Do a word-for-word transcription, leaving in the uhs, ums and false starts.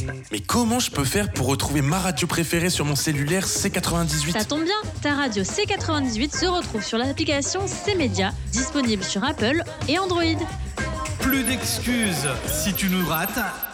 Mais comment je peux faire pour retrouver ma radio préférée sur mon cellulaire C quatre-vingt-dix-huit ? Ça tombe bien, ta radio C quatre-vingt-dix-huit se retrouve sur l'application C-Média, disponible sur Apple et Android. Plus d'excuses, si tu nous rates,